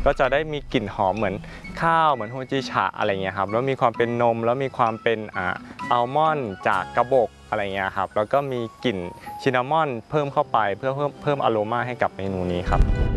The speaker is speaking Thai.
ก็จะได้มีกลิ่นหอมเหมือนข้าวเหมือนโฮจิชะอะไรเงี้ยครับแล้วมีความเป็นนมแล้วมีความเป็นอัลมอนด์จากกระบอกอะไรเงี้ยครับแล้วก็มีกลิ่นซินนามอนเพิ่มเข้าไปเพื่อเพิ่มอโรมาให้กับเมนูนี้ครับ